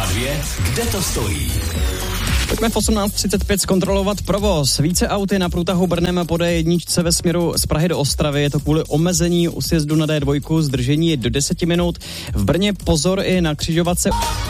Praha 2, kde to stojí? Pojďme v 18:35 zkontrolovat provoz. Více aut je na průtahu Brnem po D1 ve směru z Prahy do Ostravy. Je to kvůli omezení u sjezdu na D2. Zdržení je do 10 minut. V Brně pozor i na křižovatce.